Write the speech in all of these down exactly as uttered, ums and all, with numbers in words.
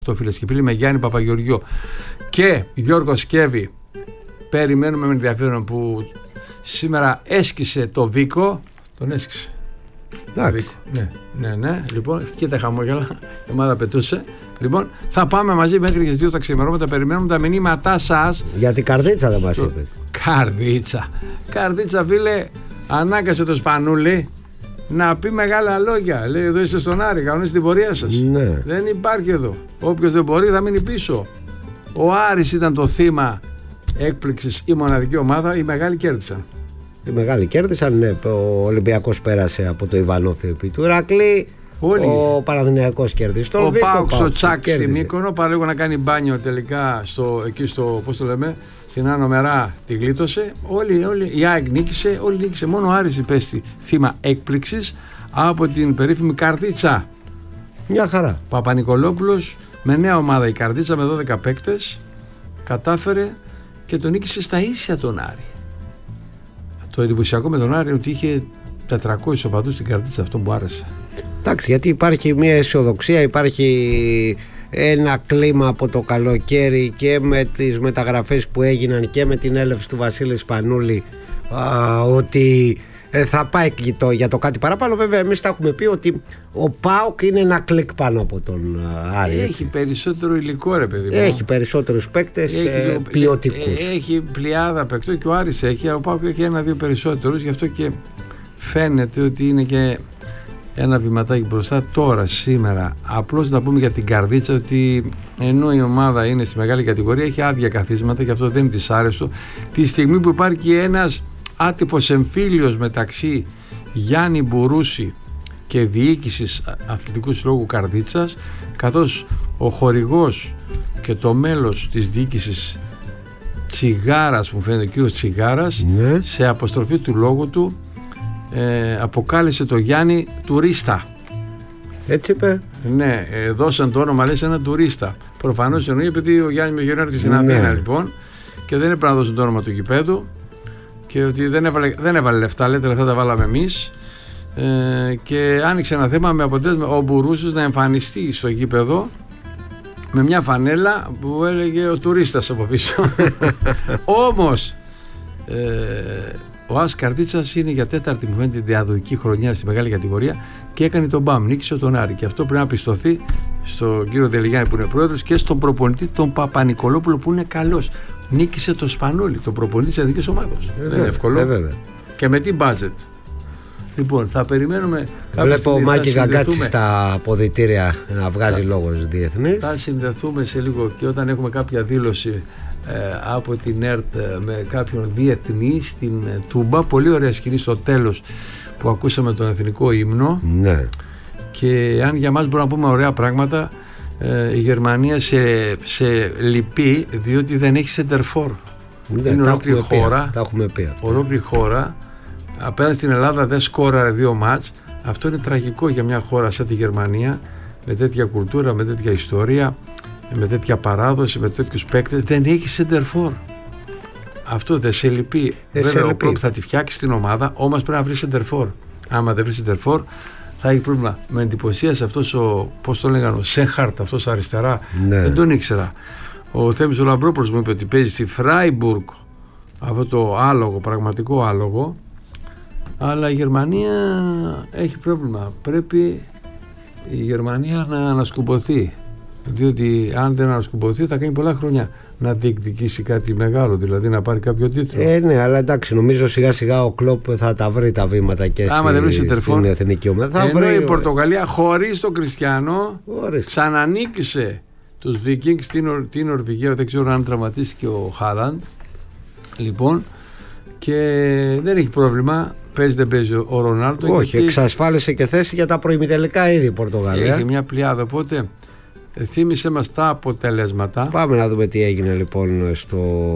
Το φίλες και φίλοι με Γιάννη Παπαγεωργιού και Γιώργο Σκέβη. Περιμένουμε με ενδιαφέρον που σήμερα έσκησε το Βίκο. Τον έσκησε. Εντάξει. Ναι, ναι, ναι. Λοιπόν, και τα χαμόγελα. Η ομάδα πετούσε. Λοιπόν, θα πάμε μαζί μέχρι τις δύο τα ξημερώματα. Περιμένουμε τα μηνύματά σας. Για την καρδίτσα δεν μας είπες. Καρδίτσα. Καρδίτσα, φίλε, ανάγκασε το Σπανούλη να πει μεγάλα λόγια. Λέει: εδώ είστε στον Άρη, κανονίστε την πορεία σας. Ναι. Δεν υπάρχει εδώ. Όποιος δεν μπορεί θα μείνει πίσω. Ο Άρης ήταν το θύμα έκπληξης, η μοναδική ομάδα. Οι μεγάλοι κέρδισαν. Οι μεγάλοι κέρδισαν. Ναι. Ο Ολυμπιακός πέρασε από το Ιβανόφι επί του Ηρακλή. Όλοι. Ο Παναθηναϊκός κέρδισε. Ο Πάοξ ο Τσάκ στη Μύκονο, παραλίγο να κάνει μπάνιο τελικά στο, εκεί στο, πώς το λέμε, στην Άνω Μερά τη γλίτωσε. Όλοι, όλοι, η ΑΕΚ νίκησε, όλοι νίκησε. Μόνο ο Άρης υπέστη θύμα έκπληξης από την περίφημη Καρδίτσα. Μια χαρά. Παπα-Νικολόπουλος με νέα ομάδα, η Καρδίτσα με δώδεκα παίκτες, κατάφερε και τον νίκησε στα ίσια τον Άρη. Το εντυπωσιακό με τον Άρη είναι ότι είχε τετρακόσιους οπαδούς στην Καρδίτσα, αυτό που άρεσε. Εντάξει, γιατί υπάρχει μια αισιοδοξία, υπάρχει ένα κλίμα από το καλοκαίρι και με τις μεταγραφές που έγιναν και με την έλευση του Βασίλη Σπανούλη, α, ότι ε, θα πάει το, για το κάτι παραπάνω. Βέβαια εμείς τα έχουμε πει ότι ο ΠΑΟΚ είναι ένα κλικ πάνω από τον Άρη. Έχει έτσι. περισσότερο υλικό, ρε παιδί μου. Έχει περισσότερους παίκτες ε, ποιοτικούς. Έχει πλειάδα παίκτων και ο Άρης έχει, ο ΠΑΟΚ έχει ένα-δύο περισσότερους, γι' αυτό και φαίνεται ότι είναι και ένα βηματάκι μπροστά τώρα, σήμερα. Απλώς να πούμε για την Καρδίτσα ότι ενώ η ομάδα είναι στη μεγάλη κατηγορία, έχει άδεια καθίσματα και αυτό δεν είναι δυσάρεστο. Τη στιγμή που υπάρχει ένας άτυπος εμφύλιος μεταξύ Γιάννη Μπουρούση και διοίκησης Αθλητικού Συλλόγου Καρδίτσας, καθώς ο χορηγός και το μέλος της διοίκησης Τσιγάρας, που φαίνεται ο κύριος Τσιγάρας, ναι. σε αποστροφή του λόγου του Ε, αποκάλεσε το Γιάννη τουρίστα. Έτσι είπε. Ναι, ε, δώσαν το όνομα, λέει, σε έναν τουρίστα. Προφανώς εννοεί επειδή ο Γιάννη με γυρνάει στην Αθήνα, ναι. Λοιπόν, και δεν έπρεπε να δώσουν το όνομα του γηπέδου και ότι δεν έβαλε, δεν έβαλε λεφτά, λέει, τα λεφτά τα βάλαμε εμείς. Ε, και άνοιξε ένα θέμα με αποτέλεσμα ο Μπουρούσος να εμφανιστεί στο γήπεδο με μια φανέλα που έλεγε ο τουρίστας από πίσω. Όμως ε, ο Άς Καρδίτσας είναι για τέταρτη, μου φαίνεται, διαδοχική χρονιά στη μεγάλη κατηγορία και έκανε τον μπαμ, νίκησε τον Άρη. Και αυτό πρέπει να πιστωθεί στον κύριο Δελιγιάννη που είναι πρόεδρος και στον προπονητή τον Παπα-Νικολόπουλο που είναι καλός. Νίκησε το Σπανούλη, τον προπονητή της εθνικής ομάδας. Ε, δεν είναι εύκολο. Ε, και με τι μπάτζετ. Λοιπόν, θα περιμένουμε. Βλέπω ο Μάκη Γαγκάτση στα αποδυτήρια να βγάζει θα, λόγος διεθνής. Θα συνδεθούμε σε λίγο και όταν έχουμε κάποια δήλωση Ε, από την ΕΡΤ ε, με κάποιον διεθνή στην ε, Τούμπα. Πολύ ωραία σκηνή στο τέλος που ακούσαμε τον εθνικό ύμνο, ναι. Και αν για μας μπορούμε να πούμε ωραία πράγματα, ε, η Γερμανία σε, σε λυπεί διότι δεν έχει σεντερφόρ. Ναι, είναι ολόκληρη χώρα, τα έχουμε πει αυτό. Ολόκληρη χώρα απέναντι στην Ελλάδα δεν σκόραρε δύο μάτς. Αυτό είναι τραγικό για μια χώρα σαν τη Γερμανία, με τέτοια κουλτούρα, με τέτοια ιστορία, με τέτοια παράδοση, με τέτοιους παίκτες. Δεν έχει σεντερφόρ. Αυτό δεν σε λυπεί. Ε, Βέβαια, σε ο Κλοπ θα τη φτιάξει την ομάδα, όμως πρέπει να βρει σεντερφόρ. Άμα δεν βρει σεντερφόρ, θα έχει πρόβλημα. Με εντυπωσίασε αυτός ο, πώς το λέγανε, ο Σέχαρτ, αυτός αριστερά. Ναι. Δεν τον ήξερα. Ο Θέμης ο Λαμπρόπουλος μου είπε ότι παίζει στη Φράιμπουργκ, αυτό το άλογο, πραγματικό άλογο. Αλλά η Γερμανία έχει πρόβλημα. Πρέπει η Γερμανία να ανασκουμποθεί. Διότι αν δεν ανασκουμποθεί θα κάνει πολλά χρόνια να διεκδικήσει κάτι μεγάλο, δηλαδή να πάρει κάποιο τίτλο. Ε, ναι, αλλά εντάξει, νομίζω σιγά σιγά ο Κλοπ θα τα βρει τα βήματα και στη, στην εθνική ομάδα. Ενώ βρει... η Πορτογαλία χωρίς τον Κριστιανό ξανανίκησε τους Vikings στην, την Νορβηγία. Δεν ξέρω αν τραυματίστηκε ο Χάλαντ. Λοιπόν, και δεν έχει πρόβλημα. Παίζει δεν παίζει ο Ρονάλντο. Όχι, γιατί εξασφάλισε και θέση για τα προημιτελικά ήδη η Πορτογαλία. Έχει μια πλειάδα, οπότε θύμισε μας τα αποτελέσματα. Πάμε να δούμε τι έγινε λοιπόν στο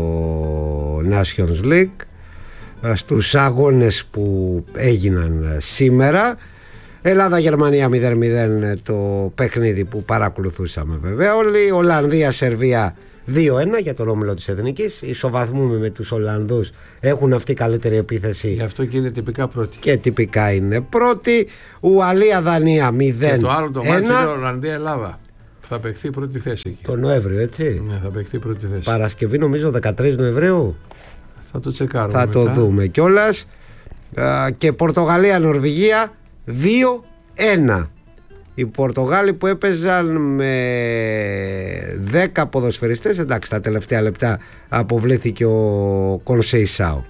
Nations League, στους αγώνες που έγιναν σήμερα. Ελλάδα-Γερμανία μηδέν μηδέν το παιχνίδι που παρακολουθούσαμε βέβαια όλοι. Ολλανδία-Σερβία δύο ένα για τον όμιλο της Εθνικής. Ισοβαθμούμε με τους Ολλανδούς. Έχουν αυτή καλύτερη επίθεση. Γι' αυτό και είναι τυπικά πρώτη. Και τυπικά είναι πρώτη. Ουαλία-Δανία μηδέν ένα. Και το άλλο το μάτι είναι Ολλανδία-Ελλάδα. Θα παιχθεί πρώτη θέση εκεί. Το Νοέμβριο, έτσι. Ναι, θα παιχθεί πρώτη θέση. Παρασκευή νομίζω δεκατρείς Νοεμβρίου. Θα το τσεκάρουμε. Θα μετά. το δούμε κιόλας. Και Πορτογαλία-Νορβηγία δύο ένα. Οι Πορτογάλοι που έπαιζαν με δέκα ποδοσφαιριστές, εντάξει, τα τελευταία λεπτά αποβλήθηκε ο Κονσεϊσάου.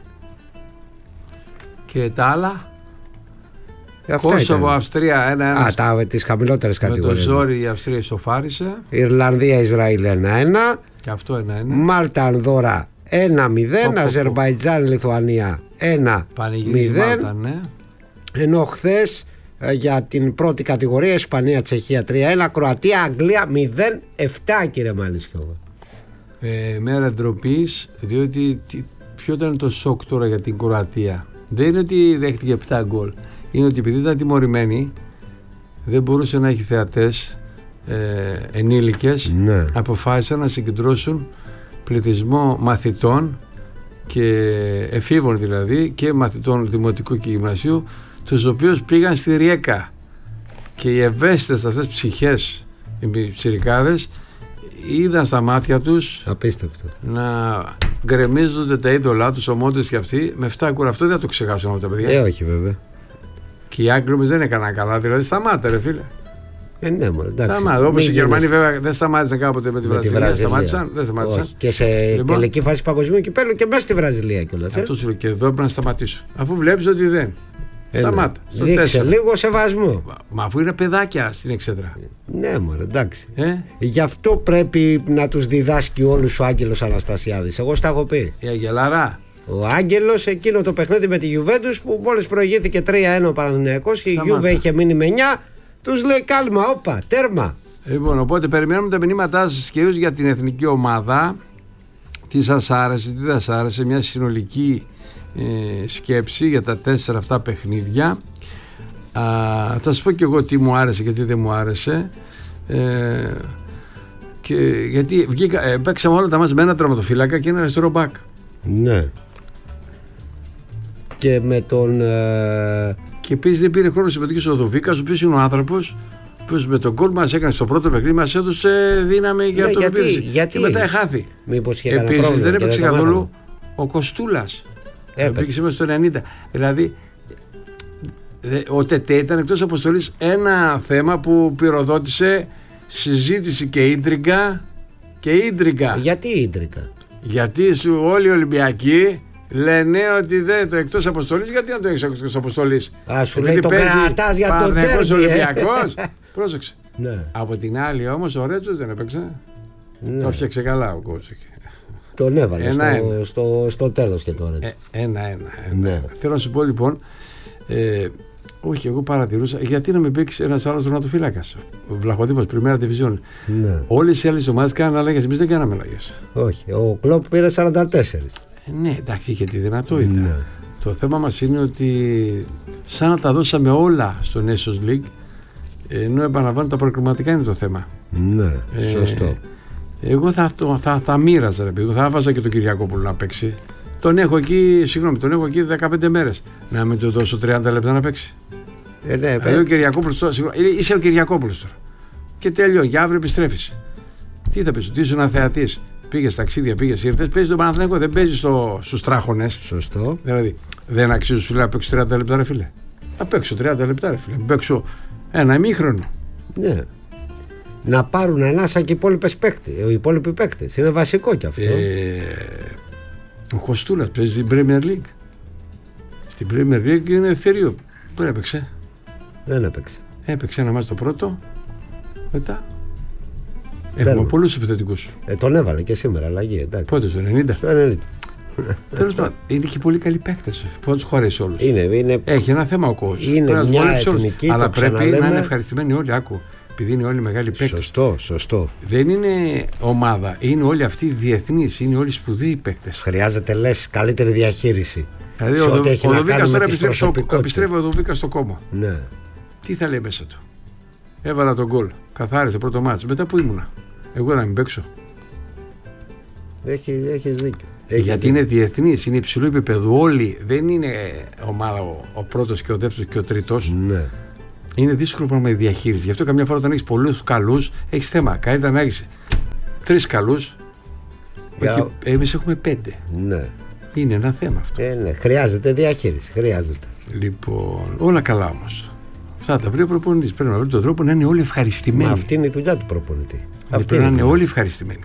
Και τα άλλα. Κόσοβο, Αυστρία ένα ένα. Α, τα, τις χαμηλότερες κατηγορίες. Με το ζόρι η Αυστρία ισοφάρισε. Ιρλανδία, Ισραήλ ένα ένα. Και αυτό ένα ένα. Μάλτα, Ανδώρα ένα μηδέν. Αζερμπαϊτζάν, Λιθουανία ένα μηδέν. Ναι. Ενώ χθες για την πρώτη κατηγορία Ισπανία, Τσεχία τρία ένα. Κροατία, Αγγλία μηδέν επτά, κύριε Μαλισιώβα. Ε, μέρα ντροπής, διότι τι, ποιο ήταν το σοκ τώρα για την Κροατία? Δεν είναι ότι δέχτηκε επτά γκολ. Είναι ότι επειδή ήταν τιμωρημένη, δεν μπορούσε να έχει θεατές ε, ενήλικες, ναι. Αποφάσισαν να συγκεντρώσουν πληθυσμό μαθητών και εφήβων δηλαδή και μαθητών δημοτικού και γυμνασίου, τους οποίους πήγαν στη Ριέκα, και οι ευαίσθητες αυτές ψυχές, οι ψηρικάδες, είδαν στα μάτια τους απίστευτο να γκρεμίζονται τα είδωλά τους, ομόντες και αυτοί, με εφτά γκολ. Αυτό δεν θα το ξεχάσουν αυτά τα παιδιά. Ε, όχι βέβαια. Και οι Άγγλοι όμως δεν έκαναν καλά, δηλαδή σταμάτα ρε φίλε. Ε, ναι, μόνο, εντάξει. Σταμάτα. Όπως οι Γερμανοί βέβαια δεν σταμάτησαν κάποτε με τη Βραζιλία. Βραζιλία. Σταμάτησαν, δεν σταμάτησαν. Όχι. Και σε λοιπόν, τελική φάση παγκοσμίου κυπέλλου και μέσα στη Βραζιλία κιόλας. Ε? Αυτό σου λέω, και εδώ πρέπει να σταματήσω. Αφού βλέπεις ότι δεν. Ε, σταμάτα. Ναι. Δείξε λίγο σεβασμό. Μα αφού είναι παιδάκια στην Εξέδρα. Ναι, μωρέ, εντάξει. Ε? Γι' αυτό πρέπει να τους διδάσκει όλους ο Άγγελος Αναστασιάδης. Εγώ στα έχω πει. Η Αγγελάρα. Ο Άγγελος, εκείνο το παιχνίδι με τη Γιουβέντους που μόλις προηγήθηκε τρία ένα ο Παναθηναϊκός και η Γιούβε είχε μείνει με εννιά, τους λέει κάλμα, όπα, τέρμα. Λοιπόν, οπότε περιμένουμε τα μηνύματά σας κυρίως για την εθνική ομάδα. Τι σας άρεσε, τι δεν σας άρεσε, μια συνολική ε, σκέψη για τα τέσσερα αυτά παιχνίδια. Α, θα σας πω και εγώ τι μου άρεσε και τι δεν μου άρεσε. Ε, και γιατί βγήκα, ε, παίξαμε όλα τα μάτς με ένα τερματοφύλακα και ένα αριστερό μπακ. Ναι. Και με τον. Ε... Και επίσης δεν πήρε χρόνο συμμετοχή ο Δουβίκας, ο οποίος είναι ο άνθρωπος που με τον γκολ μας έκανε στο πρώτο παιχνίδι, μας έδωσε δύναμη για ναι, αυτό γιατί, το πήρε. γιατί, και μετά εχάθη. Μήπως είχε κανένα επίσης πρόβλημα. Δεν έπαιξε καθόλου ο Κοστούλας. Έπαιξε μέσα στο ενενήντα. Δηλαδή ο Τετέ ήταν εκτός αποστολής, ένα θέμα που πυροδότησε συζήτηση και ίντριγκα και ίντριγκα. Γιατί ίντριγκα? Γιατί σου όλοι οι Ολυμπιακοί λένε ότι δεν το εκτός αποστολής. Γιατί να το έχεις εκτός αποστολής? Α, σου λέει το κρατάς για το τέρμι. Ολυμπιακός. Πρόσεξε. Ναι. Από την άλλη όμως ο Ρέτσος δεν έπαιξε. Ναι. Το έφτιαξε καλά ο Κότσικ. Τον έβαλε ένα, στο, ένα. στο, στο τέλος και τώρα. Ε, ένα, ένα. ένα. Ναι. Θέλω να σου πω λοιπόν, ε, όχι, εγώ παρατηρούσα, γιατί να μην παίξει ένας άλλος τερματοφύλακας. Ο Βλαχοδήμος, Πριμέρα Διβιζιόν. Ναι. Όλες οι άλλες ομάδες κάναν αλλαγές. Εμείς δεν κάναμε αλλαγές. Όχι. Ο Κλόπ πήρε σαράντα τέσσερα. Ε, ναι, εντάξει, είχε τη δυνατότητα. Ναι. Το θέμα μας είναι ότι σαν να τα δώσαμε όλα στο Nations League, ενώ επαναλαμβάνω τα προκριματικά είναι το θέμα. Ναι, ε, σωστό. Εγώ θα, θα, θα, θα μοίραζα, ρε παιδί, θα έβαζα και τον Κυριακόπουλο να παίξει. Τον έχω εκεί, συγγνώμη, τον έχω εκεί δεκαπέντε μέρες. Να μην του δώσω τριάντα λεπτά να παίξει. Ε, ναι, δηλαδή ο Κυριακόπουλος τώρα, είσαι ο Κυριακόπουλος τώρα. Και τελειώνει, για αύριο επιστρέφεις. Τι θα πεις, ότι είσαι ένα θεατής. Πήγες ταξίδια, πήγες, ήρθες, παίζεις τον Παναθηναϊκό, δεν παίζεις στο, στους τράχονες. Σωστό. Δηλαδή, δεν αξίζει σου λέει να παίξω τριάντα λεπτά, ρε φίλε. Να παίξω τριάντα λεπτά, ρε φίλε. Να παίξω ένα ημίχρονο. Ναι. Να πάρουν ανάσα και οι υπόλοιπες παίκτες. Οι υπόλοιποι παίκτες. Είναι βασικό κι αυτό. Ε, ο Κοστούλας παίζει στην Premier League. Στην Premier League είναι θηρίο. Πού έπαιξε? Δεν έπαιξε. Έπαιξε ένα μάτς το πρώτο. Μετά. Έχουμε πολλούς επιθετικούς. Ε, τον έβαλε και σήμερα αλλαγή. Εντάξει. Πότε, στο ενενήντα? Στο ενενήντα. Τέλος πάντων, είναι και πολύ καλοί παίκτες. Πώς να τους χωρέσει όλους. Είναι, είναι... Έχει ένα θέμα ο coach. Είναι μια εθνική, αλλά πρέπει ξαναλέμε... να είναι ευχαριστημένοι όλοι. Άκου. Επειδή είναι όλοι μεγάλοι παίκτες. Σωστό, σωστό. Δεν είναι ομάδα. Είναι όλοι αυτοί διεθνείς. Είναι όλοι σπουδαίοι παίκτες. Χρειάζεται, λες, καλύτερη διαχείριση. Δηλαδή, ο, ο, ο Δουβίκας τώρα επιστρέφει ο Δουβίκας στο κόμμα. Ναι. Τι θα λέει μέσα του? Έβαλα τον γκολ. Καθάρισε πρώτο μάτσο. Μετά που ήμουνα? Εγώ να μην παίξω. Έχει, έχεις δίκιο. Έχει Γιατί δίκιο. Είναι διεθνής, είναι υψηλού επίπεδου. Όλοι δεν είναι ομάδα ο, ο πρώτος και ο δεύτερος και ο τρίτος. Ναι. Είναι δύσκολο πράγμα η διαχείριση. Γι' αυτό καμιά φορά όταν έχεις πολλούς καλούς, έχεις θέμα. Καλύτερα να έχεις τρεις καλούς. Για... Εμείς έχουμε πέντε. Ναι. Είναι ένα θέμα αυτό. Ε, ναι. Χρειάζεται διαχείριση. Χρειάζεται. Λοιπόν, όλα καλά όμως. Αυτά τα βρει ο προπονητής. Πρέπει να βρει τον τρόπο να είναι όλοι ευχαριστημένοι. Μα αυτή είναι η δουλειά του προπονητή. Αυτή να είναι όλοι ευχαριστημένοι.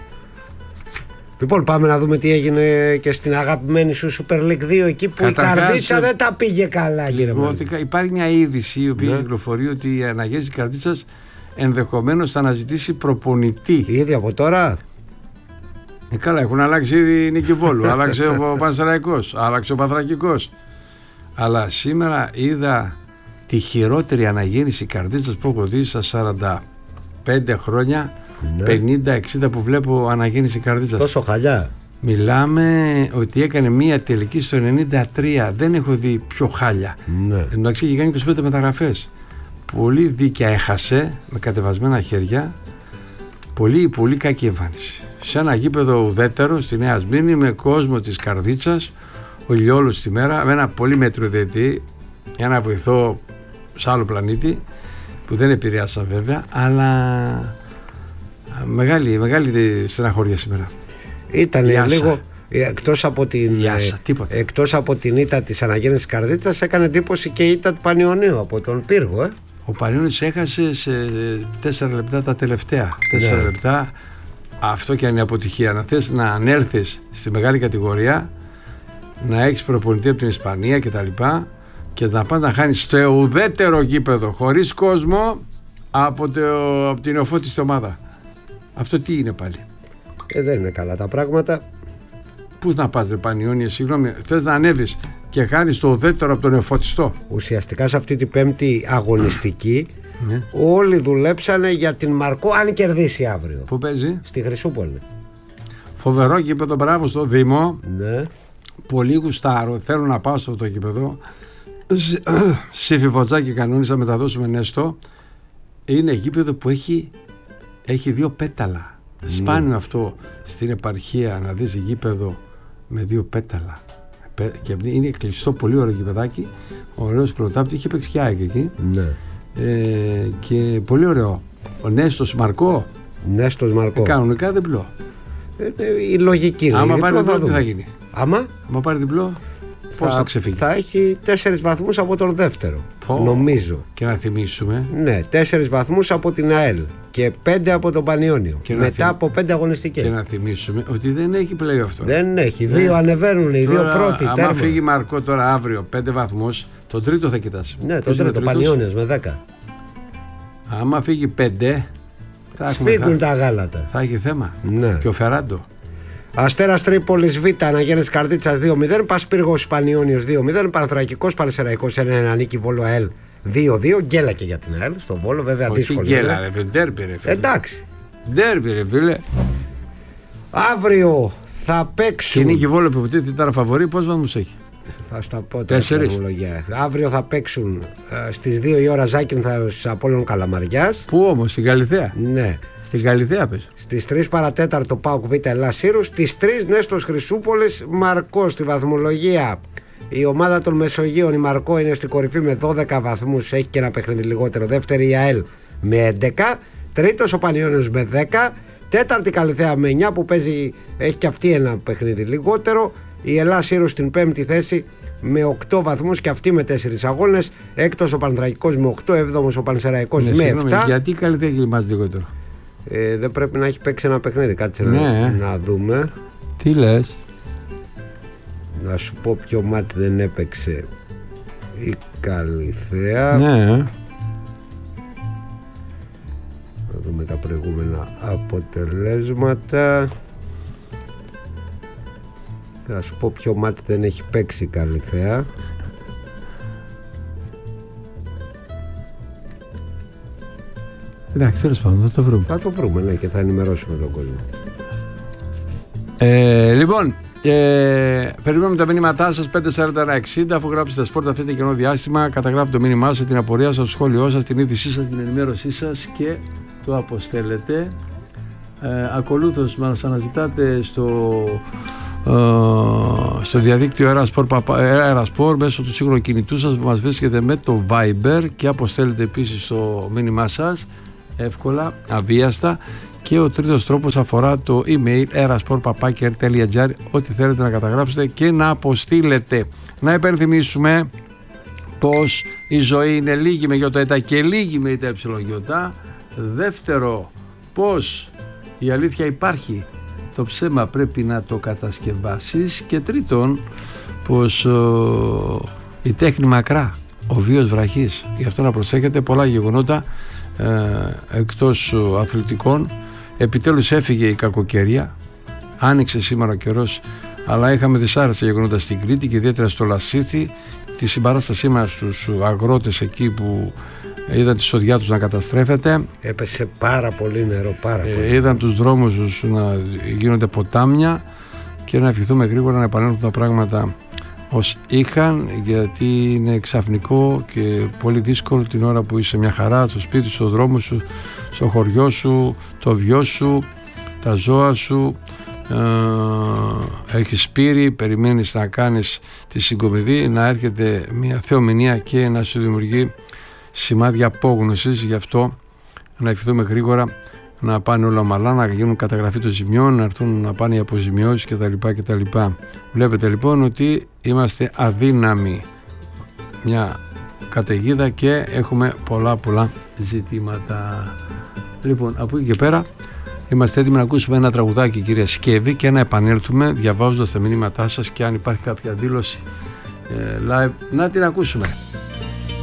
Λοιπόν, πάμε να δούμε τι έγινε και στην αγαπημένη σου Super League δύο, εκεί που Καταρχάς, η Καρδίτσα δεν τα πήγε καλά. Λιγώθηκα. Υπάρχει μια είδηση η οποία ναι. κυκλοφορεί ότι η αναγέννηση Καρδίτσας ενδεχομένως θα αναζητήσει προπονητή. Ήδη από τώρα. Ε, καλά, έχουν αλλάξει ήδη η Νίκη Βόλου, άλλαξε ο Πανσεραϊκός, άλλαξε ο Παθρακικός. Αλλά σήμερα είδα τη χειρότερη αναγέννηση Καρδίτσας που έχω δει στα σαράντα πέντε χρόνια. Ναι. πενήντα εξήντα που βλέπω αναγέννηση Καρδίτσας. Τόσο χαλιά. Μιλάμε ότι έκανε μία τελική στο ενενήντα τρία. Δεν έχω δει πιο χάλια. Ναι. Εντάξει, είχε κάνει είκοσι πέντε μεταγραφές. Πολύ δίκαια έχασε με κατεβασμένα χέρια. Πολύ, πολύ κακή εμφάνιση. Σε ένα γήπεδο ουδέτερο στη Νέα Σμύρνη με κόσμο της Καρδίτσας, ο Ηλιόλος τη μέρα, με ένα πολύ μέτριο διαιτητή, ένα βοηθό σε άλλο πλανήτη που δεν επηρεάσαν βέβαια, αλλά. Μεγάλη, μεγάλη στεναχώρια σήμερα. Ήταν λίγο εκτός από την Ιάσα, εκτός από την ήττα της αναγέννησης Καρδίτσας, έκανε εντύπωση και η ήττα του Πανιωνίου από τον Πύργο. Ε? Ο Πανιώνιος έχασε σε τέσσερα λεπτά τα τελευταία. Τέσσερα ναι. λεπτά. Αυτό και αν είναι αποτυχία. Να θες να ανέλθεις στη μεγάλη κατηγορία, να έχεις προπονητή από την Ισπανία κτλ. Και να πας να χάνεις στο ουδέτερο γήπεδο χωρίς κόσμο από, το, από την νεοφώτιστη ομάδα. Αυτό τι είναι πάλι? Ε, δεν είναι καλά τα πράγματα. Πού να πας ρε Πανιώνιο, συγγνώμη, θες να ανέβεις και χάνεις το ουδέτερο από τον νεοφωτιστό? Ουσιαστικά σε αυτή την πέμπτη αγωνιστική ναι. όλοι δουλέψανε για την Μαρκό αν κερδίσει αύριο. Πού παίζει? Στη Χρυσούπολη. Φοβερό γήπεδο, μπράβο στο Δήμο. Ναι. Πολύ γουστάρω, θέλω να πάω στο αυτό το γήπεδο. Σύφη Βοτζάκη κανόνισα να μεταδώσουμε Νέστο. Είναι γήπεδο που έχει Έχει δύο πέταλα. Mm. Σπάνιο αυτό στην επαρχία να δεις γήπεδο με δύο πέταλα. Και είναι κλειστό, πολύ ωραίο γήπεδάκι. Ωραίος κλωτάπτη, είχε παίξει και ΑΕΚ εκεί. Ναι. Ε, και πολύ ωραίο. Ο Νέστος Μαρκό. Νέστος Μαρκό. Ε, κανονικά διπλό. Ε, η λογική είναι. Άμα πάρει διπλό, τι θα γίνει? Άμα, Άμα πάρει διπλό, πώς θα, θα ξεφύγει? Θα έχει τέσσερις βαθμούς από τον δεύτερο. Πω. Νομίζω. Και να θυμίσουμε. Ναι, τέσσερις βαθμούς από την ΑΕΛ και πέντε από τον Πανιώνιο. Και μετά θυμ... από πέντε αγωνιστικές. Και να θυμίσουμε ότι δεν έχει play αυτό. Δεν έχει. Δύο ναι. ανεβαίνουν οι δύο πρώτοι. Άμα φύγει Μαρκό τώρα αύριο πέντε βαθμούς, τον τρίτο θα κοιτάσει. Ναι, τον τρίτο. Πανιώνιος με δέκα. Άμα φύγει πέντε. Θα φύγουν θα... τα γάλατα. Θα έχει θέμα. Ναι. Και ο Φεράντο. Αστέρας Τρίπολης Β, αναγέννηση Καρδίτσας δύο μηδέν, Πασπύργος Πανιώνιος δύο μηδέν, Παναθρακικός Πανσεραϊκός ένα ένα, νίκη Βόλο ΑΕΛ δύο δύο. Γκέλα και για την ΑΕΛ στον Βόλο, βέβαια δύσκολο. Όχι γκέλα, ρε, ντέρμπι ρε φίλε. Εντάξει. Ντέρμπι ρε φίλε. Αύριο θα παίξουν. Και νίκη Βόλο που υποτίθεται ήταν φαβορί, πόσους βαθμούς έχει? Θα στα πω τώρα. Αύριο θα παίξουν ε, στις δύο η ώρα Ζάκυνθος Απόλλων Καλαμαριάς. Πού όμως, στην Καλιθέα? Ναι. Στην Καλιθέα πες. Στις τρεις παρατέταρτο ΠΑΟΚ Β Ελλάς Σύρους. Στις τρεις Νέστος Χρυσούπολης Μαρκό. Στη βαθμολογία η ομάδα των Μεσογείων, η Μαρκό, είναι στην κορυφή με δώδεκα βαθμούς. Έχει και ένα παιχνίδι λιγότερο. Δεύτερη η ΑΕΛ με έντεκα. Τρίτος ο Πανιώνιος με δέκα. Τέταρτη Καλιθέα με εννιά που παίζει, έχει και αυτή ένα παιχνίδι λιγότερο. Η Ελλάς Σύρους στην πέμπτη θέση με οκτώ βαθμούς και αυτή με τέσσερις αγώνες. Έκτος ο Πανθρακικός με οκτώ, έβδομος ο Πανσεραϊκός ναι, με συγγνώμη, επτά. Γιατί η Καλιθέα γλυμάζει λιγότερο? Ε, δεν πρέπει να έχει παίξει ένα παιχνίδι. Κάτσε ναι. να, να δούμε. Τι λες? Να σου πω ποιο μάτς δεν έπαιξε η Καλιθέα. Ναι. Να δούμε τα προηγούμενα αποτελέσματα. Θα σου πω ποιο μάτς δεν έχει παίξει η Καλιθέα. Εντάξει, τέλος πάντων, θα το βρούμε. Θα το βρούμε, ναι, και θα ενημερώσουμε τον κόσμο. Ε, λοιπόν, ε, περιμένουμε τα μήνυματά σας πέντε σαράντα ένα εξήντα. Αφού γράψετε σπορτ αυτό το κενό διάστημα, καταγράφετε το μήνυμά σας, την απορία σας, το σχόλιο σας, την είδησή σας, την ενημέρωσή σας και το αποστέλλετε. Ε, ακολούθως μας αναζητάτε στο στο διαδίκτυο Aerasport μέσω του σύγχρονου κινητού σας μας βρίσκεται με το Viber και αποστέλλετε επίσης το μήνυμά σας εύκολα, αβίαστα, και ο τρίτος τρόπος αφορά το email aerasport παπάκι r τελεία gr, ό,τι θέλετε να καταγράψετε και να αποστείλετε. Να υπενθυμίσουμε πως η ζωή είναι λίγη με γιώτα και λίγη με ητα εψιλογιώτα. Δεύτερο, πως η αλήθεια υπάρχει, το ψέμα πρέπει να το κατασκευάσεις. Και τρίτον, πως ο, η τέχνη μακρά, ο βίος βραχής. Γι' αυτό να προσέχετε, πολλά γεγονότα ε, εκτός αθλητικών. Επιτέλους έφυγε η κακοκαιρία, άνοιξε σήμερα ο καιρός, αλλά είχαμε δυσάρεστα γεγονότα στην Κρήτη και ιδιαίτερα στο Λασίθι. Τη συμπαράστασή μας στους αγρότες εκεί που είδαν τη σοδιά τους να καταστρέφεται. Έπεσε πάρα πολύ νερό, πάρα πολύ. Ε, είδαν τους δρόμους τους να γίνονται ποτάμια και να ευχηθούμε γρήγορα να επανέλθουν τα πράγματα ως είχαν, γιατί είναι ξαφνικό και πολύ δύσκολο την ώρα που είσαι μια χαρά στο σπίτι, στο δρόμο σου, στο χωριό σου, το βιό σου, τα ζώα σου, ε, έχεις πύρη, περιμένεις να κάνεις τη συγκομιδή, να έρχεται μια θεομηνία και να σου δημιουργεί σημάδια απόγνωσης. Γι' αυτό να ευχηθούμε γρήγορα να πάνε όλα ομαλά, να γίνουν καταγραφή των ζημιών, να έρθουν να πάνε οι αποζημιώσεις κτλ. κτλ. Βλέπετε λοιπόν ότι είμαστε αδύναμοι, μια καταιγίδα και έχουμε πολλά πολλά ζητήματα. Λοιπόν, από εκεί και πέρα είμαστε έτοιμοι να ακούσουμε ένα τραγουδάκι, κυρία Σκεύη, και να επανέλθουμε διαβάζοντας τα μηνύματά σας και αν υπάρχει κάποια δήλωση ε, live να την ακούσουμε.